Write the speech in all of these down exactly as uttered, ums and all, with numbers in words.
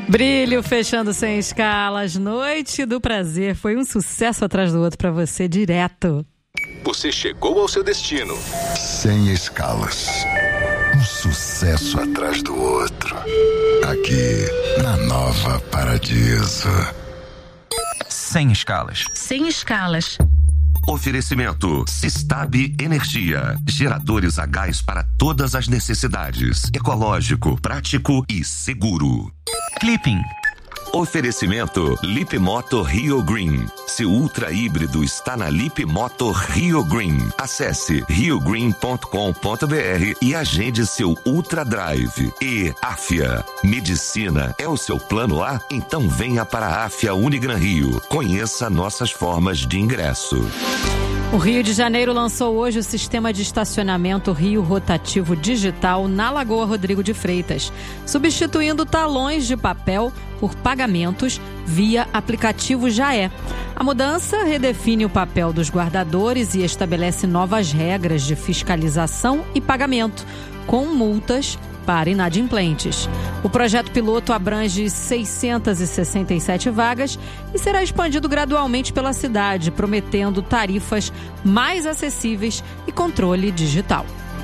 Brilho fechando sem escalas. Noite do prazer. Foi um sucesso atrás do outro pra você, direto. Você chegou ao seu destino. Sem escalas. Um sucesso atrás do outro. Aqui, na Nova Paradiso. Sem escalas. Sem escalas. Oferecimento Sistab Energia. Geradores a gás para todas as necessidades. Ecológico, prático e seguro. Clipping. Oferecimento Lip Moto Rio Green. Seu ultra híbrido está na Lip Moto Rio Green. Acesse rio green ponto com ponto b r e agende seu Ultra Drive. E Afia. Medicina é o seu plano A? Então venha para a Afia Unigran Rio. Conheça nossas formas de ingresso. O Rio de Janeiro lançou hoje o sistema de estacionamento Rio Rotativo Digital na Lagoa Rodrigo de Freitas, substituindo talões de papel por pagamentos via aplicativo Jaé. A mudança redefine o papel dos guardadores e estabelece novas regras de fiscalização e pagamento, com multas para inadimplentes. O projeto piloto abrange seiscentas e sessenta e sete vagas e será expandido gradualmente pela cidade, prometendo tarifas mais acessíveis e controle digital.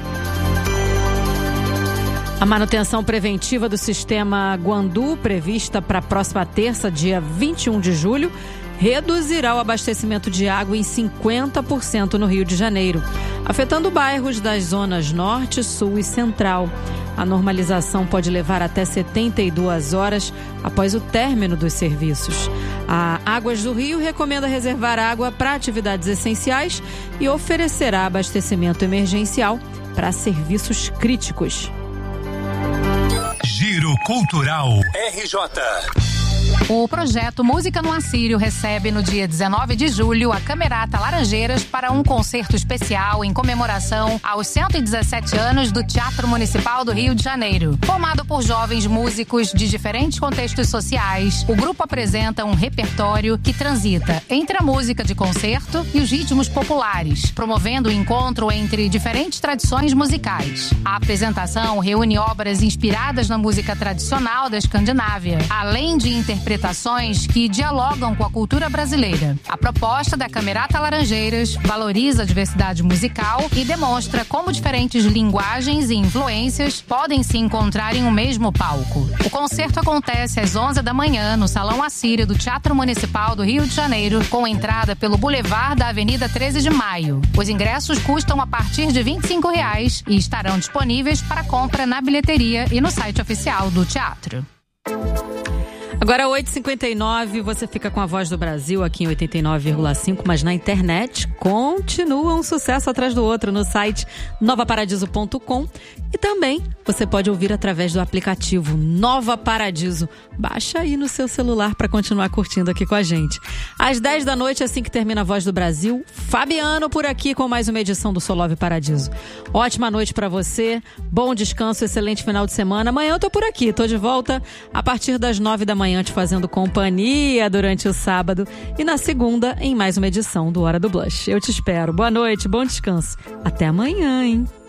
A manutenção preventiva do sistema Guandu, prevista para a próxima terça, dia vinte e um de julho, reduzirá o abastecimento de água em cinquenta por cento no Rio de Janeiro, afetando bairros das zonas norte, sul e central. A normalização pode levar até setenta e duas horas após o término dos serviços. A Águas do Rio recomenda reservar água para atividades essenciais e oferecerá abastecimento emergencial para serviços críticos. Giro Cultural R J. O projeto Música no Assírio recebe no dia dezenove de julho a Camerata Laranjeiras para um concerto especial em comemoração aos cento e dezessete anos do Teatro Municipal do Rio de Janeiro. Formado por jovens músicos de diferentes contextos sociais, o grupo apresenta um repertório que transita entre a música de concerto e os ritmos populares, promovendo o encontro entre diferentes tradições musicais. A apresentação reúne obras inspiradas na música tradicional da Escandinávia, além de interpretações que dialogam com a cultura brasileira. A proposta da Camerata Laranjeiras valoriza a diversidade musical e demonstra como diferentes linguagens e influências podem se encontrar em um mesmo palco. O concerto acontece às onze da manhã no Salão Assírio do Teatro Municipal do Rio de Janeiro, com entrada pelo Boulevard da Avenida treze de maio. Os ingressos custam a partir de vinte e cinco reais e estarão disponíveis para compra na bilheteria e no site oficial do teatro. Agora oito e cinquenta e nove, você fica com a Voz do Brasil aqui em oitenta e nove vírgula cinco, mas na internet continua um sucesso atrás do outro no site nova paradiso ponto com e também você pode ouvir através do aplicativo Nova Paradiso. Baixa aí no seu celular para continuar curtindo aqui com a gente. Às dez da noite, assim que termina a Voz do Brasil, Fabiano por aqui com mais uma edição do Solove Paradiso. Ótima noite para você, bom descanso, excelente final de semana. Amanhã eu tô por aqui, tô de volta a partir das nove da manhã te fazendo companhia durante o sábado e na segunda em mais uma edição do Hora do Blush. Eu te espero. Boa noite, bom descanso. Até amanhã, hein?